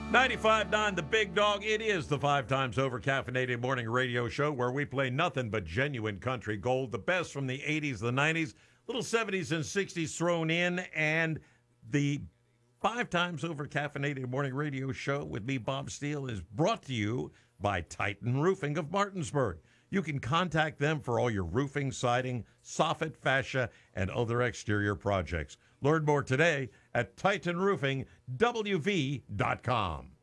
95.9 The Big Dog. It is the 5 times over caffeinated morning radio show where we play nothing but genuine country gold, the best from the 80s, the 90s, little 70s and 60s thrown in, and the 5 times over caffeinated morning radio show with me, Bob Steele, is brought to you by Titan Roofing of Martinsburg. You can contact them for all your roofing, siding, soffit, fascia, and other exterior projects. Learn more today at TitanRoofingWV.com.